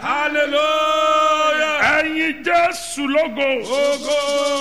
Hallelujah. Ẹ̀yin Jésù lógo. Ogo.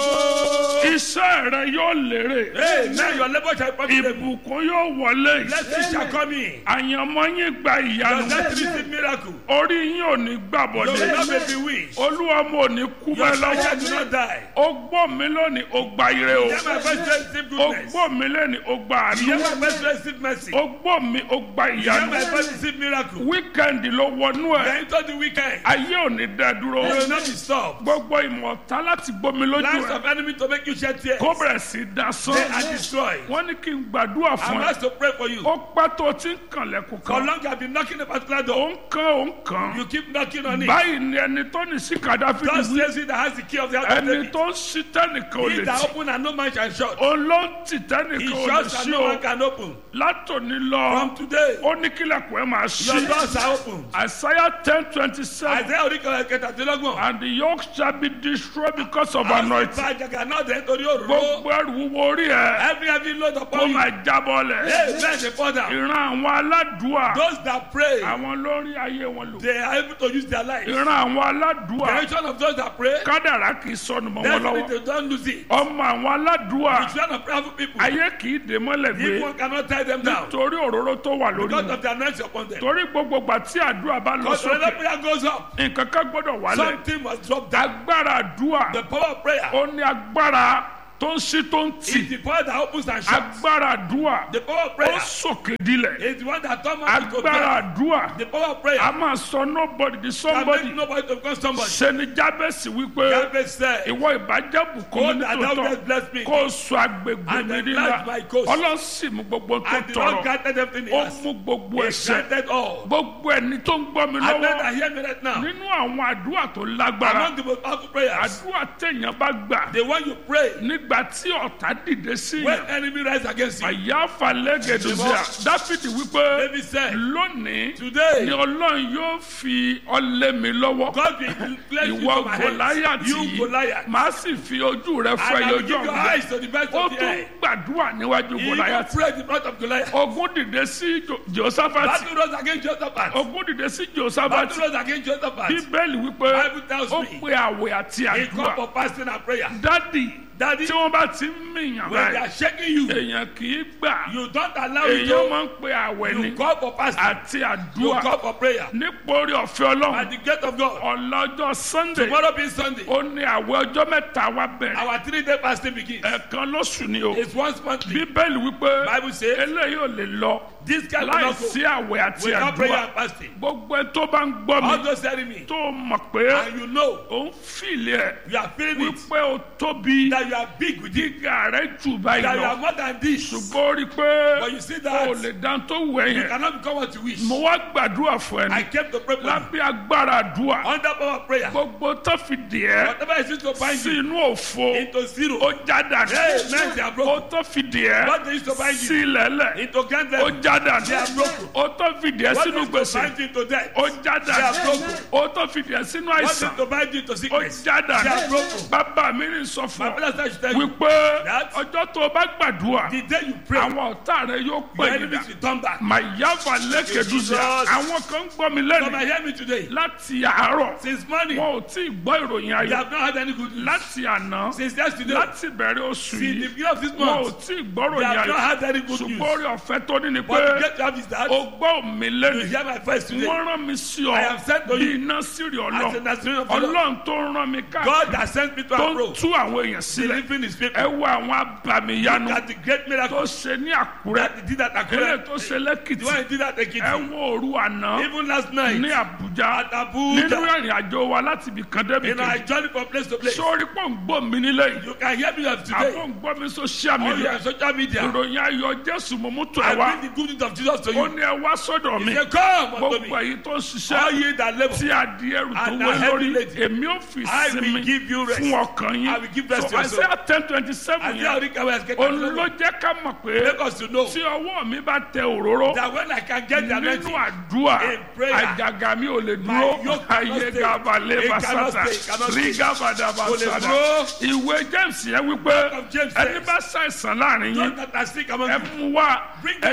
Iṣẹ́ rẹ yóò lérè. Amen. Your labor shall be profitable. Ìbùkún yóò wọlé. Blessings shall come in. Àyànmọ́ yín gba Your ìyanu. death receive miracle. Orí yín ò ní gbà Your bọ̀dé. love may be weak. Olúwa mo ò ní kú Your bẹ́ẹ̀ child lọ́wọ́. do not die. Ó gbọ́ mi lónìí, ó gba ire o. Hear my voice, receive Ó goodness. gbọ́ mi lónìí, ó gba Hear àánú. my voice, receive mercy. Ó gbọ́ mi, ó gba Hear ìyanu. my voice, receive miracle. Wíkẹ̀ndì ló wọnú ẹ̀. Then into the weekend. Ayé ò ní dá dúró. You will not be stopped. Gbogbo ìmọ̀ta láti gbomi lójú Plans ẹ̀. of enemy to make you shed tears. Kó bẹ̀rẹ̀ sí dasán. They are destroyed. Wọ́n ní kí n gbàdúrà I'm fún ẹ. asked to pray for you. Ó pẹ́ tó o ti ń kànlẹ̀kùn For kan. long you have been knocking a particular door. Ó ń kán, ó ń kán. You keep knocking on it. Báyìí ni ẹni tó ní sí Kàdáfì God wí. says he that has the key of the house of Ẹni David. tó ń ṣí tẹ́nìkan ò He lè that tì. open and no man shall shut. Òun ló ń tì He tẹ́nìkan ò lè shuts and ṣí no o. man can open. Látòní lọ, From today, ó ní kílẹ̀kùn ẹ̀ máa your ṣí. doors are open. Isaiah 10:27. Isaiah oríkèé kẹtàdínlọ́gbọ̀n. And the yoke shall be destroyed because of anointing. Àwọn ìbàjẹ́ náà dẹ̀ nítorí òróró. Gbogbo ẹrù wúwo orí ẹ̀ Every heavy load kó upon you. máa jábọ́ lẹ̀. Hey, let the fall down. Ìran àwọn aládùúà, Those that pray, àwọn lórí ayé wọn lò. they are able to use their life. Ìran àwọn aládùúà, Generation of those that pray, kádàrá kì í sọnù mọ́ wọn definitely lọ́wọ́. they don't lose it. Ọmọ àwọn aládùúà, The children of prayerful people, ayé kì í dè mọ́lẹ̀ if gbé one cannot tie them down torí òróró tó wà lórí because wọn. of the anointing upon them. Torí gbogbo ìgbà tí àdúrà bá lọ Because when that sókè, prayer goes up, nǹkan kan gbọ́dọ̀ wálẹ̀. something must drop down. Agbára àdúrà, The power of prayer ó ní agbára tó ń ṣí tó ń is tì. the power that opens and shuts. Agbára àdúrà, The power of ó prayer sòkè dilẹ̀. is the one that turns man to Agbára God. àdúrà, The power of prayer a máa sọ nobody di can somebody. make nobody to become somebody. Ṣé ni Jábẹ́sì wípé Jabez said, ìwọ ìbàjẹ́ bùkún God mi that thou nítòótọ́ hast blessed me, kó o sọ agbègbè and mi enlarged nílá. my coast. Ọlọ́run sì mú gbogbo tó And the Lord tọrọ. granted everything he Ó asked. mú gbogbo He ẹ̀ṣẹ̀. granted all. Gbogbo ẹni tó ń gbọ́ mi I bet lọ́wọ́ that hear me right now. nínú àwọn àdúrà tó lágbára. Among the most powerful prayers, Àdúrà téèyàn bá gbà the one you pray nígbà tí ọ̀tá dìde sí when yàn. enemy rise against you. Àyàfà lẹ́gẹ̀dùsíà. Dáfídì wípé David said, lónìí today ni Ọlọ́run yóò fi ọlẹ́ mi lọ́wọ́. God will bless you Ìwọ from my hands. Gòláyàtì You yìí, Goliath. màá sì fi ojú rẹ And fẹ́ I will yọjú give your ọ̀gbìn. eyes to the best Ó of the tún eye. gbàdúrà níwájú He even Gòláyàtì. prayed in front of Goliath. Ogun dìde sí Jòsáfàtì. Battle rose against Josaphat. Ogun dìde sí Battle Jòsáfàtì. rose against Josaphat. Bíbélì wípé Bible tells ó me pe àwẹ̀ àti he called àdúrà. for fasting and prayer. Dádì Daddy, tí wọ́n bá ti ń mìyàn when they báyìí, are shaking you, èèyàn kì í gbà. you don't allow it Èèyàn to. máa ń pe àwẹ̀ ni You call for fasting. àti You àdúrà. call for prayer. Nípa orí ọ̀fẹ́ At Ọlọ́run, the gate of God. ọlọ́jọ́ Sunday, Tomorrow being Sunday, ó ní àwẹ̀ ọjọ́ mẹ́ta wá bẹ̀rẹ̀. our 3-day fasting begins. Ẹ̀ẹ̀kan lóṣù ni o. It's once monthly. Bíbélì wípé Bible says eléyìí ò lè lọ this guy will láì not go sí àwẹ̀ àti without prayer àdúrà. and fasting. Gbogbo ẹ tó bá ń gbọ́ All mi those telling me, tó mọ̀ pé and you know, ó ń fìlẹ̀ ẹ̀ you are feeling it, wípé ó tóbi that you are big with it, gíga rẹ̀ jù báyìí that you are lọ. more than this. Ṣùgbọ́n ó rí i pé But you see ó that lè dán tó wù ẹ́ you yẹn. cannot become what you wish. Mo wá gbàdúrà fún ẹ I ní came to pray for you. lábẹ́ agbára àdúrà. Under power of prayer, Gbogbo tó fi dì ẹ́ whatever is used to bind sí you inú òfo into zero, ó já dànù. amen, they are Ó broken. tó fi dì ẹ́ What they used to bind sí you ilẹ̀lẹ̀ into grand ó level, já they are dànù. broken. Ó tó fi dì ẹ́ What they sínú used to gbèsè bind you into death, ó já they are dànù. broken. Ó tó fi dì ẹ́ sínú What they àìsàn used to bind you into ó sickness, já they are dànù. broken. Bàbá mi ní sọ My fún ọ brother should tell you, wípé that ọjọ́ tó o bá gbàdúrà the day you pray, àwọn ọ̀tá rẹ yóò your pè nígbà. enemies will turn back. Màyáfà lẹ́kẹ̀dúsà Jesus. àwọn kan ń gbọ́ mi Come lẹ́nu and hear me today. láti àárọ̀ Since morning, wọn ò tí ì gbọ́ ìròyìn they ayọ̀ have not had any good news. láti àná Since yesterday, láti bẹ̀rẹ̀ oṣù since the yìí beginning of this wọn ò month, tí ì gbọ́ they ìròyìn have not ayọ̀ had any good news. ṣùgbọ́n orí ọ̀fẹ́ tó ní ni But the pé great job is that o gbọ́ mi you lẹ́nu hear my voice today. wọ́n rán mi sí ọ I am sent to bí you iná sírì as a ọlọ́run Nazarene of the Lord. ọlọ́run tó rán mi God káàkiri has sent me to tó ń approach, tú àwọn èèyàn sílẹ̀ delivering his people. ẹ wo àwọn abàmìyanu That the great tó miracle ṣe ní Àkúrẹ́ that he did at eléyìí Akure, tó ṣe the lẹ́kìtì one he did at ẹ Ekiti, wo òru àná even last night ní Àbújá at nínú Abuja. ìrìn àjò wa láti ibì kan débi You know, I kejì journey from place to place. sórí pọ̀ ń gbọ́ mi nílé yìí You can hear me of àbọ̀ today ń gbọ́ mi social on media your social media. ìròyìn ayọ̀ Jésù mo mú tó I ẹ wá bring the good news of Jesus to ó you. ní ẹ wá sọ́dọ̀ mi He said, come unto gbogbo me, èyí tó ń all ṣiṣẹ́ ye that labor, tí a di ẹrù tó and wé are heavy lórí laden. èmi ò fi I will sinmi give you rest. fún ọkàn yín I will give rest to so your soul. Isaiah 10:27 And yẹn the Arika was getting òun ló jẹ́ ká mọ̀ pé make us to know tí ọwọ́ mi bá tẹ òróró that when I can get the nínú anointing, àdúrà in prayer, àjàgà mi ò lè my dúró yoke cannot ayé stay. gabalẹ̀ It cannot basata stay, it cannot stay. rígàbàdà Kò lè basata dúró. ìwé James yẹn wípé of James ẹni says, bá ṣàìsàn láàrin yín those that are sick among ẹ you, mú wá Bring ẹ them. jẹ́ ká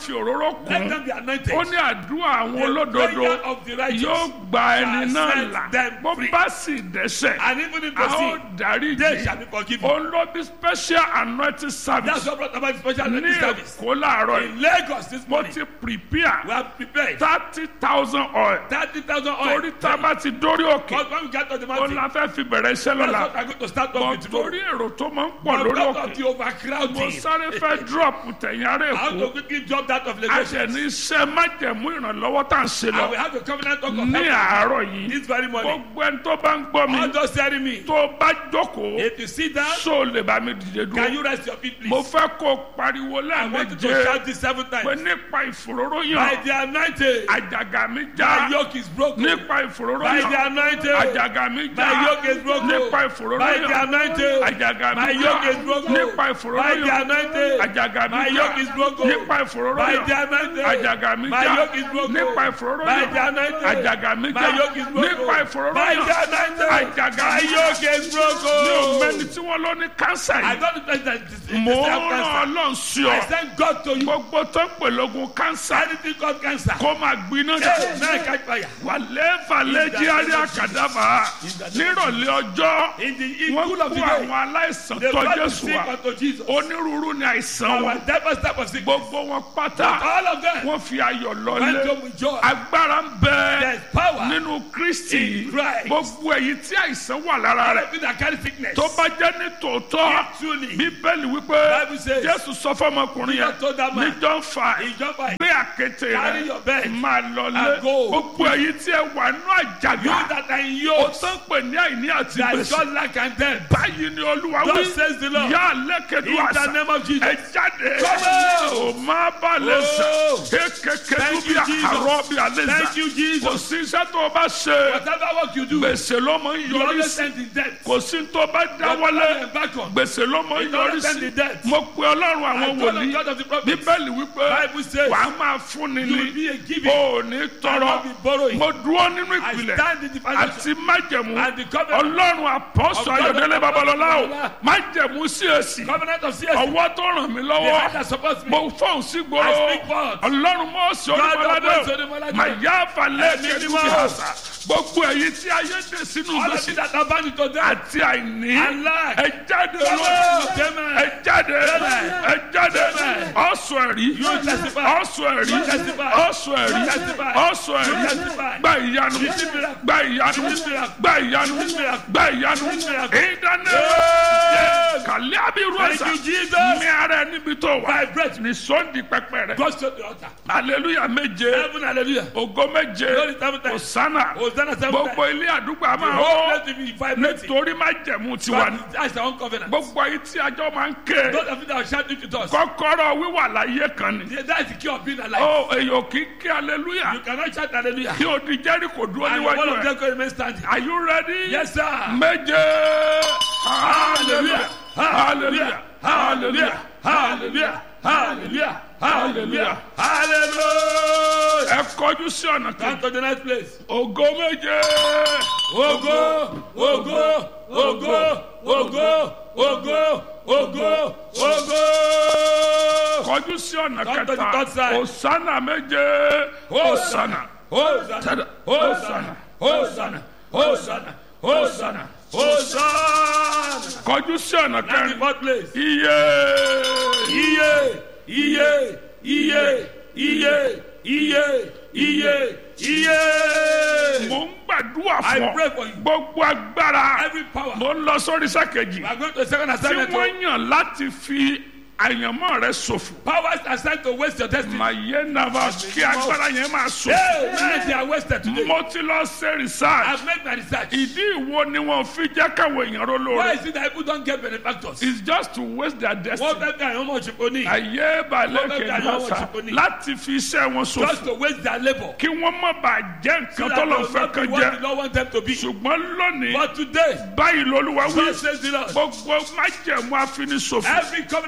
fi òróró Let kún. them be anointed. Ó ní àdúrà àwọn The olódodo prayer of the righteous yóò gba ẹni shall náà set là. them Bó free. bá sì dẹ́ṣẹ̀, And even if a ó they sin, they dáríjì. shall be forgiven. Òun ló bí special anointing That's service what brought about the special ní anointing service. Èkó láàárọ̀ yìí. In Lagos this Mo morning, ti prepare we have prepared 30,000 oil. 30,000 oil. Torí tá a bá ti dórí òkè, But when we get to the ó mountain, la fẹ́ fi bẹ̀rẹ̀ iṣẹ́ that's lọ́la. what I'm going to start off Bọ̀ with tomorrow. torí èrò tó máa ń pọ̀ But lórí because òkè, of the mo overcrowding, sáré fẹ́ drop tẹ̀yìn ará I have to Èkó. quickly drop that of A Lagos. ṣẹ̀ ní iṣẹ́ májẹ̀mú ìrànlọ́wọ́ tá à ń ṣe And we lọ have a covenant of ní heaven àárọ̀ yìí. this very morning. Gbogbo ẹni tó bá ń gbọ́ mi All just hearing me. tó bá jókòó If you sit down, ṣó lè bá mi dìde can dúró. you rest your feet, please? Mo fẹ́ kó o pariwo I want you to lẹ́ẹ̀méje shout this 7 pé times. nípa ìfòróróyàn By the anointing, àjàgà mi my já. yoke is broken. Nípa By the ìfòróróyàn anointing, àjàgà mi my yoke já. is broken. Nípa By the ìfòróróyàn anointing, àjàgà my mi yoke is já. broken. Nípa By the ìfòróróyàn anointing, àjàgà my mi yoke is já. broken. Nípa By the ìfòróróyàn anointing, àjàgà mi my já. yoke is broken. Nípa By the ìfòróróyàn anointing, àjàgà mi my já. yoke is broken. Nípa By ìfòróróyàn the anointing, àjàgà my mi já. yoke is Mi ò mẹ́ni broken. tí wọ́n lọ ní kánsà I yìí. don't know that this Mo is rán cancer. Ọlọ́run sí I ọ. send God to you. Gbogbo tó ń pè lógun kánsà Anything called cancer. kó máa gbiná Hey, dà. may I catch fire. Wàlẹ́ fàlẹ́jì àrí àkàdàbà nírọ̀lẹ́ ọjọ́ In the wọ́n cool of kó the àwọn day, aláìsàn they tọ́ brought the Jésù sick wá. unto Jesus. Onírúurú ni àìsàn Our wọn. diverse type of sickness. Gbogbo wọn pátá All of them wọ́n fi ayọ̀ went lọlé. home with joy. Agbára ń bẹ There's power nínú Kristi. in Christ. Gbogbo èyí tí àìsàn wà lára rẹ̀ Everything that carry sickness. tó bá jẹ́ ní tòótọ́. Truly. Bíbélì wípé Bible says, Jésù sọ fọmọkùnrin yẹn Jesus told that man, ní John 5 in John 5, gbé àkéte carry rẹ̀ your bed máa lọlé. and go. Gbogbo èyí tí ẹ wà nínú you àjàgà. that are in Ó yokes, tán pè ní àìní àti that gbèsè. God lack and death. Báyìí ni Olúwa wí. Thus says the Lord. Yá lẹ́kẹ̀dú In the àṣà. name of Jesus. Ẹ jáde. Come out. Ò má bà lè sà. Oh. Kékèké Thank bí you, Jesus. àrọ́ bí alẹ́ sà. Thank you, Kò Jesus. sí iṣẹ́ tó o bá ṣe. Whatever work you do, Gbèsè ló máa ń you yọrí always sí. end in death. Kò sí tó bá dáwọ́lé. Whatever you embark on, Gbèsè ló máa ń it yọrí always end sí. in death. Mo pe Ọlọ́run àwọn I call on wòlíì. God of the prophets. Bíbélì wípé Bible says, wàá máa fúnni you will ní. be a giving O ò ní and tọrọ. not be borrowing. Mo dúró nínú I ìpìlẹ̀ stand in the foundation àti májẹ̀mú. and the covenant, Ọlọ́run àpọ́sọ of God Ayọ̀délé of Babalọ́lá o. Babalọ́lá. Májẹ̀mú sí èsì. covenant of CSC, Ọwọ́ tó ràn mí the hand lọ́wọ́. that supports me. Mo fọ́n sí I gbòòrò. speak forth. Ọlọ́run mọ̀ sí God of Olúmọládé Moses, o. Olúmọládé. Màyá falẹ̀ Ẹ̀mí kẹ́dùn mímọ́. bí àṣà. Gbogbo èyí tí ayé dé sínú All of gbèsè you that are bound to death àti àìní. and lack. Ẹ jáde Come lọ. out. Amen. Ẹ jáde. Amen. Ẹ jáde. Amen. Ọ̀sùn ẹ̀rí. You testify. Ọ̀sùn ẹ̀rí. You testify. Ọ̀sùn ẹ̀rí. You testify. Ọ̀sùn You ẹ̀rí. testify. Gba ìyanu. Receive miracle. Gba ìyanu. Receive miracle. Gba ìyanu. Receive miracle. Gba ìyanu. Receive miracle. Ìdáná. Yes. Kàlẹ́ àbírú Thank ẹ̀sà. you, Jesus. Ní ara ẹ níbi tó wà. Vibrate. Ní sọ́ndì pẹpẹ rẹ̀. Go to the altar. Hallelujah méje. Heaven, hallelujah. Ògo méje. Glory 7 times. Òsánà. Hosanna 7 Gbogbo times. ilé àdúgbò a The máa whole hó. place will be vibrating. Nítorí májẹ̀mú tiwa ni. But that's our own covenant. Gbogbo ayé tí ajọ́ máa ń ké. Those of you that are shouting to us, Kọ́kọ́rọ́ wíwà láyé kan ni. that is the key of being alive. Ó èyàn kì í ké hallelujah. You cannot shout hallelujah. Kí odi Jẹ́ríkò dúró And one níwájú of ẹ̀. them can remain standing. Are you ready? Yes, sir. Méje. Hallelujah. Hallelujah. Hallelujah. Hallelujah. Hallelujah. Hallelujah. Hallelujah. Ẹ kọjú sí ọ̀nà Come kan. to the next place. Ògo méje. Ogo, ogo, ogo, ogo, ogo, ogo, ogo. Kọjú sí ọ̀nà Come to the kẹta. third side. Òsánà méje. Òsánà. Hosanna, Hosanna, Hosanna, Hosanna, Hosanna, Hosanna. Kọjú sí ọ̀nà That's the kẹrin. fourth place. Iye. Iye, iye, iye, iye, iye, iye. Mo ń gbàdúrà I fún pray ọ. for you. Gbogbo agbára. Every power. Mo ń lọ sórí sákèjì. We are going to the second Tí assignment. wọ́n yàn láti fi àyànmọ́ rẹ ṣòfò. Powers assigned to waste your destiny. Màyé nàbà kí agbára yẹn máa ṣòfò. Hey, they are wasted today. Mo ti lọ ṣe research. I've made my research. Ìdí ìwo ni wọn fi jẹ́ káwọn èèyàn ró Why lóore. is it that people don't get benefactors? It's just to waste their Wọ́n destiny. fẹ́ fi àwọn ọmọ òṣìpọ̀ ní. Àyè balẹ̀ Wọ́n fẹ́ fi àwọn kẹ̀dùn òṣìpọ̀ ọ̀sà ní. láti fi iṣẹ́ wọn Just ṣòfò. to waste their labour. Kí wọ́n má bàa jẹ́ So nǹkan that tó lọ they will fẹ́ not be kan what the jẹ́. Lord wants them to be. Ṣùgbọ́n lónìí, But today, báyìí lolúwa wí. God says the Lord, Gbogbo májẹ̀mú àfinisòfò. every covenant of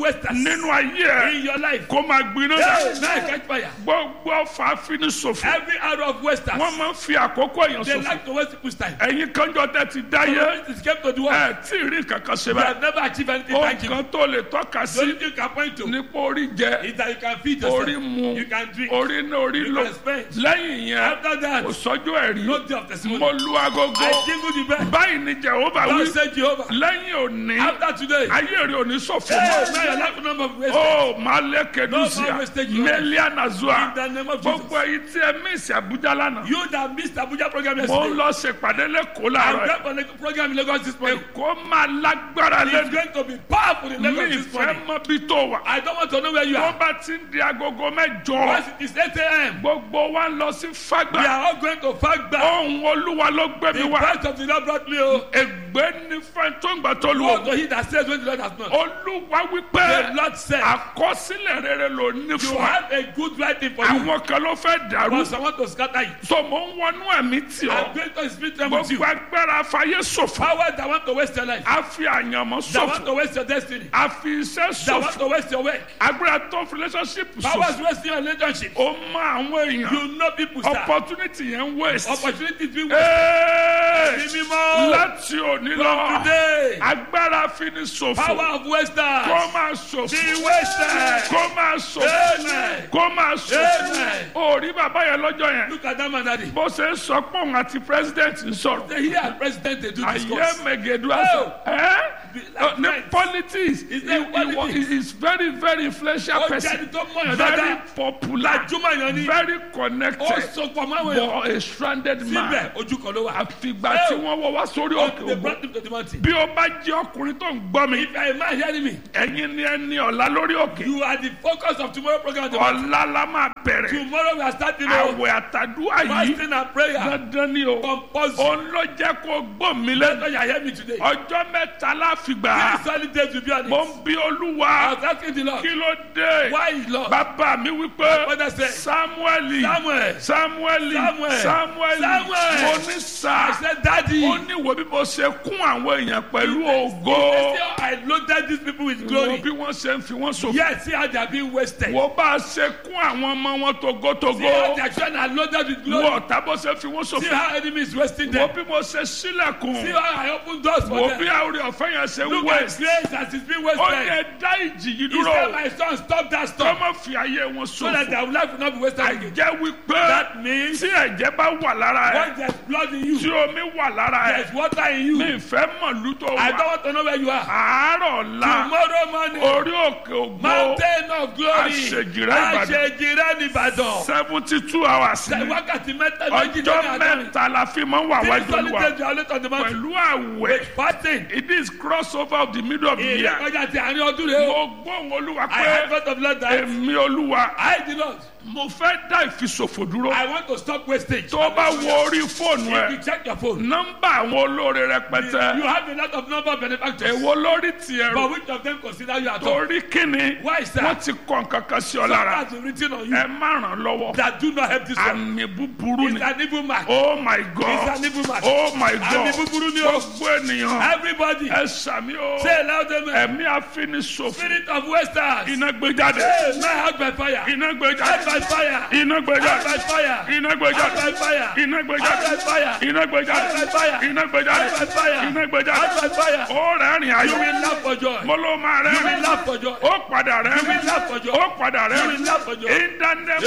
wasters nínú ayé ẹ in your life. kó máa gbiná Hey, now catch fire. gbogbo ọfà àfinisòfò Every arrow of wasters, wọ́n máa ń fi àkókò èèyàn they ṣòfò like to waste people's time. ẹ̀yin kanjọ tẹ́ ti dáyé It came to the world. ẹ tí ì rí kankan ṣe You báyìí have never achieved anything ó tangible. kan tó lè tọ́ka The only sí thing you can point to nípa orí jẹ is that you can feed orí yourself. mu You can drink. orí ní orí You lò can spend. lẹ́yìn yẹn After that, kò sọ́jọ́ ẹ̀rí no day of testimony. mo lu agogo I jingle the bell. báyìí ni Jehova God wí said Jehovah. lẹ́yìn òní After today, ayé rẹ̀ ò ní ṣòfò hey, mọ́. now your life will not be wasted. ó máa lé No keduzia more wastage in your life. melianazua In the name of gbogbo Jesus. èyí tí ẹ mísì Abuja lánàá You that missed Abuja program mo ń yesterday. lọ ṣèpàdé lẹ́kọ̀ọ́ I'm láàárọ̀ glad for the program in Lagos this morning. Èkó máa lágbára It's lẹ́nu going to be powerful in mi Lagos this ìfẹ́ morning. mọ́ bí tó wà I don't want to know where you tó are. bá ti ń di agogo mẹ́jọ Once it is 8 a.m., gbogbo wa ń lọ sí we Fágbà are all going to fight back. ohun Olúwa ló gbé mi The wá price of the Lord brought me. Oh, ègbé ní fẹ́ tó ń gbà tó lu go ògùn to he that says when the Lord has not. Olúwa The wípé Lord said, àkọsílẹ̀ rere ló ní you fún ẹ have a good writing for you. àwọn kan ló fẹ́ dàrú But someone to scatter you. so mo ń wọnú ẹ̀mí tì ọ́ I'm going to speak them with you. gbogbo agbára fàyè ṣòfò Powers that want to waste your life. a fi àyànmọ́ That want ṣòfò to waste your destiny. a fi iṣẹ́ That want ṣòfò to waste your work. agbára tó fi relationship Powers ṣòfò wasting your relationship. ó mọ àwọn èèyàn You know people, sir. opportunity yẹn ń waste Opportunities being wasted. Hey! Bí mímọ́. láti òní From lọ today. agbára fi ni ṣòfò Power of wasters. kó máa ṣòfò Be wasted. kó máa ṣòfò Amen. kó máa ṣòfò Amen. orí bàbá yẹn lọ́jọ́ yẹn Look at that man, daddy. bó ṣe ń sọ pé òun àti president ń sọ̀rọ̀. They hear president they do ayé discuss. mẹgẹdù Oh. àṣà Like ní friends. politics It's like politics. he is very very influential Ó person jẹ́ ẹni tó mọ̀yàn very dáadáa. popular Gbajúmọ̀ èèyàn ni. very Ó connected so pọ̀ mọ́ àwọn èèyàn. but a stranded Síbẹ̀ man ojú kan ló wà. àfìgbà tí wọ́n wọ́ wá sórí òkè They ògbó brought him to the mountain. bí ó bá jẹ́ ọkùnrin tó ń gbọ́ mi If I am not hearing me, ẹ̀yin ni ẹni ọ̀la lórí òkè you are the focus of tomorrow program. At the mountain. ọ̀la la máa bẹ̀rẹ̀ Tomorrow we are starting our àwẹ̀ àtàdúrà yìí fasting and prayer. dandan ni o Compulsory. òun ló jẹ́ kó gbọ́ mi Let lẹ́nu us hear me today. ọjọ́ mẹ́ta láfìgbà Three solid days will be on mo it. ń bí olúwa I was asking the Lord, kí ló dé why Lord? bàbá mi wípé Father said, samueli Samuel. samueli Samuel. samueli Samuel. mo ní I sá said, Daddy, ó ní wo bí mo ṣe kún àwọn èèyàn pẹ̀lú ògo this year I loaded these people with wo glory. bí wọ́n ṣe ń fi wọ́n ṣòfò Yes, see how they are being wasted. wo bá a ṣe kún àwọn ọmọ wọn See how togotogo their children are loaded with wo glory. ọ̀tá bó ṣe fi wọ́n See ṣòfò how enemy is wasting wo them. bí mo ṣe See sílẹ̀kùn how I open doors for wo them. bí àwòrán ọ̀fẹ́ yẹn ṣe ń Look at wẹ̀ grace as it's being ó wasted. yẹ dá ìjì yìí He dúró said, my son, stop that kọ́ stuff mọ́ fi ayé wọn so that ṣòfò their life will not be wasted again. àjẹ́ wípé That means tí ẹ̀jẹ̀ bá wà lára ẹ̀ once there's blood in you, tí omi wà lára ẹ̀ there's water in mi you. ìfẹ́ mọ̀lú tó I don't wà want to know where you are. àárọ̀ la Tomorrow morning, orí òkè ògbó mountain of glory. Àṣejìrẹ́ Ìbàdàn. Àṣejìrẹ́ Ìbàdàn. 72 hours ni Wákàtí mẹ́ta méjì ọjọ́ lẹ́yìn àdáni. mẹ́ta la fi máa ń wà Three wájú solid olúwa days you are late on the mountain. pẹ̀lú àwẹ̀ Fasting. it is cross over of the middle of the year Ìrẹ́kọjá ti àárín ọdún rẹ̀ o. mo gbóhùn olúwa I have pé faith of Lord that èmi olúwa I the Lord. mo fẹ́ dá ìfisòfò dúró I want to stop wastage. tó bá wo orí fóònù If you ẹ check your phone, nọ́mbà àwọn olóore you rẹpẹtẹ have a lot of number of benefactors. èwo lórí tiẹ̀ rò But which of them consider you at all? torí kíni Why, sir? wọ́n ti kọ́ nǹkan kan sí ọ Some lára has been written on you ẹ má ràn lọ́wọ́ that do not help this one. àmì búburú It's ni an evil mark. oh my god It's an evil mark. oh my Àmì god búburú ni o. gbogbo ènìyàn Everybody, ẹ sàmì o say loud amen. ẹ̀mí àfinisòfò Spirit of wasters. iná gbé jáde Hey, now out by fire. iná gbé Out jáde by fire. iná gbé Out jáde by fire. iná gbé Out by jáde fire. iná gbé Out jáde by fire. iná gbé Out by jáde fire. iná gbé Out by jáde fire. iná gbé Out by jáde fire. ó rẹ́rìn You ayọ̀ will laugh for joy. mo ló máa You will rẹ́rìn laugh for joy. ó padà You will laugh for rẹ́rìn joy. ó padà You will rẹ́rìn laugh for joy. in the name of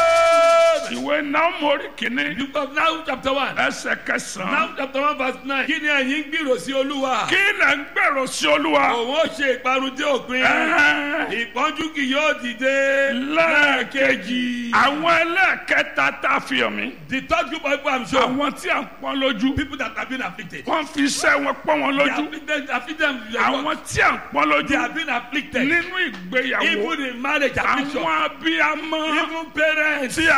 Amen. ìwé Náúmù orí kìíní Book of Nahum chapter 1. ẹsẹ̀ kẹsàn-án Nahum chapter 1 verse 9. Kí ni ẹ̀yin ń gbèrò sí Olúwa? kí lẹ̀ ń gbèrò sí olúwa Òun ó ṣe ìparun dé òpin. Ẹ̀hẹ́n. Ìpọ́njú kì yóò dìde lẹ́ẹ̀kejì àwọn ẹlẹ́ẹ̀kẹta tá a fi hàn mí The third group of people I'm sure. àwọn tí à ń pọ́n lójú People that have been afflicted. wọ́n fi iṣẹ́ wọn pọ́n wọn They lójú afflicted them. àwọn tí à ń pọ́n They lójú have been afflicted. nínú ìgbéyàwó Even in marriage affliction. àwọn abiyamọ Even parents tí ayé ń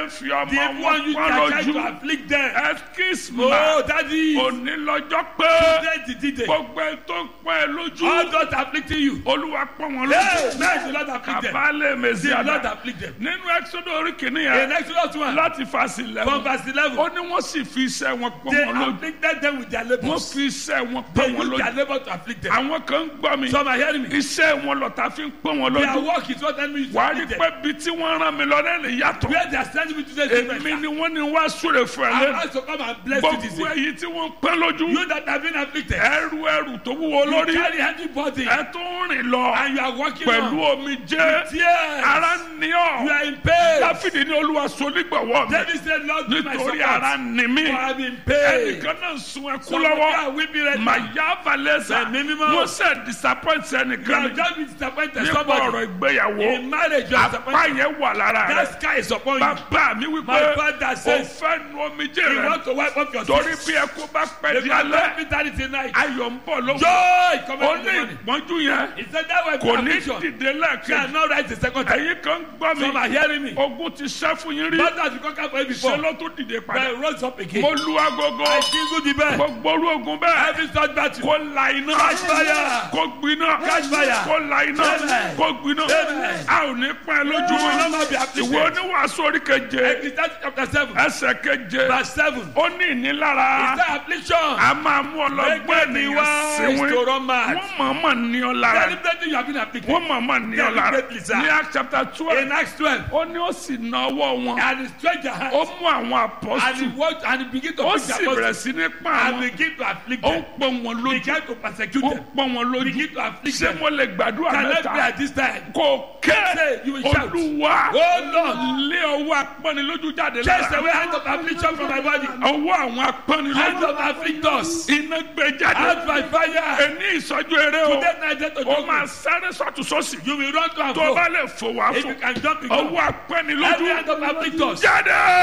fi The ọmọ evil wọn one use pọ́n their child to lójú afflict them. ẹkísmà Oh, daddy. òní lọ́jọ́ pé Today is the day. gbogbo ẹ tó ń pọ́n ẹ lójú All those afflicting you. olúwa pọ́n wọn Hey, lójú may the Lord afflict them. kàbálẹ̀ mèsì The Lord àdá afflict them. nínú ẹ́kísódò orí kìíní In yẹn Exodus 1, láti fàṣì from lẹ́wọ̀n verse 11, ó ní wọ́n sì fi iṣẹ́ wọn pọ́n they wọn lójú afflicted them with their wọ́n labors. fi iṣẹ́ wọn They pọ́n wọn used their lójú labor to afflict them. àwọn kan ń gbọ́ mi Some are hearing me. iṣẹ́ wọn lọ́tà fi ń pọ́n wọn Their lójú work is what enemy is to wàá rí afflict pé them. bí tí wọ́n rán mi lọ lẹ́nu yàtọ̀ Where they are sending me to say different. èmi ni wọ́n ní wá súre fún ẹ I'm lẹ́nu asked to come and bless you this gbogbo day. èyí tí wọ́n ń pọ́n lójú You that have been afflicted. ẹrù tó wúwo You lórí carry heavy body ẹ tó ń rìn lọ and you are walking pẹ̀lú on omijé tears. ara ní You ọ are in pain. dáfídì ní olúwa sonígbàwọ́ mi David said, Lord, be my nítorí ara support. ní mi For I'm in pain. ẹnìkan náà sun ẹkú Some of you lọ́wọ́ are weeping right mà now. yá valẹ́sà Ẹ̀mí mímọ́. wọ́n sẹ́ disappoint You ẹnìkan have just been disappointed. nípa Somebody. ọ̀rọ̀ ìgbéyàwó In marriage, you are apá disappointed. yẹn wà lára rẹ That sky is upon you. bàbá mi My wípé father o says, fẹ́ nu omijé you rẹ want to wipe up your torí tears. bí ẹkú bá pẹ́ If di you are alẹ́ not bitter tonight, ayọ̀ ń bọ̀ lówó joy come ó in the ní morning. ìpọ́njú yẹn He said that way kò ní affliction dìde lẹ́ẹ̀kejì shall not rise the second time. ẹ̀yin kan gbọ́ mi Some are hearing me. ogun ti ṣẹ́ fún yín rí But as you conquer for it ṣe before, ló tún dìde padà then rose up again. mo lu agogo I jingle the bell. gbogbo orú ogun bẹ́ẹ̀ Every such battle. kó la iná Catch fire. kó gbiná Catch fire. kó la iná Amen. kó gbiná Amen. a ò ní pẹ́ lójú You will wọn not be afflicted. ìwọ oníwàásù orí keje Ecclesiastes chapter 7, ẹsẹ̀ keje verse 7. ó ní ìnilára Is that affliction? a máa mú ọlọ́gbọ́n Make me ènìyàn wise síwín to run mad. wọ́n mọ̀ọ́mọ̀ ní ọ lára Deliberately you have been afflicted. wọ́n mọ̀ọ́mọ̀ ní ọ lára Deliberately, sir. ní Acts chapter 12 In Acts 12, ó ní ó sì na ọwọ́ wọn and he stretched your ó hand, mú àwọn and he apọ́sù watched, and he began to ó preach the sì bẹ̀rẹ̀ gospel, sí ní pa and àwọn begin to afflict ó ń them. pọ́n wọn lójú Began to persecute ó ń them. pọ́n wọn lójú Begin to afflict ṣé them. mo lè gbàdúrà Can I mẹ́ta pray at this time? kò ké Say, you will shout. olúwa Oh Lord, lé ọwọ́ apọ́nilójú jáde chase lára away hand of affliction from my body. ọwọ́ àwọn Hand apọ́nilójú of afflictors. iná gbé jáde Out by fire. ẹni ìsọjú eré o Today night, let us ó máa go. sáré sọ́tún sósì You will run to and tó fro. bá lè fò wá If fò you can jump, you go. ọwọ́ apọ́nilójú Every hand of afflictors. jáde.